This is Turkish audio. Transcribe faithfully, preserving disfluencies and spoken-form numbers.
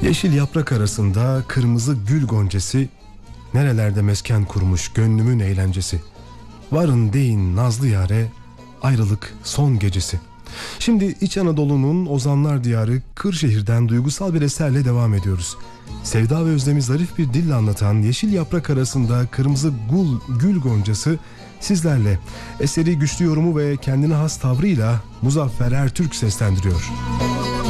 Yeşil yaprak arasında kırmızı gül goncesi, nerelerde mesken kurmuş gönlümün eğlencesi. Varın deyin nazlı yare, ayrılık son gecesi. Şimdi İç Anadolu'nun ozanlar diyarı Kırşehir'den duygusal bir eserle devam ediyoruz. Sevda ve özlemi zarif bir dille anlatan Yeşil Yaprak Arasında Kırmızı Gül, Gül Goncası sizlerle. Eseri güçlü yorumu ve kendine has tavrıyla Muzaffer Ertürk seslendiriyor.